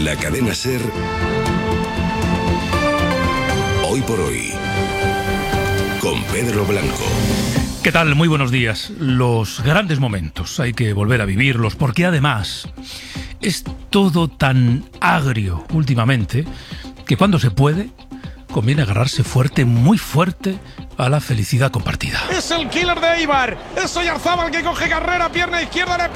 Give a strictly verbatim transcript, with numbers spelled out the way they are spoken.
La cadena SER, Hoy por Hoy, con Pedro Blanco. ¿Qué tal? Muy buenos días. Los grandes momentos hay que volver a vivirlos, porque además es todo tan agrio últimamente que cuando se puede conviene agarrarse fuerte, muy fuerte, a la felicidad compartida. Es el killer de Eibar, es Oyarzábal que coge carrera, pierna izquierda, le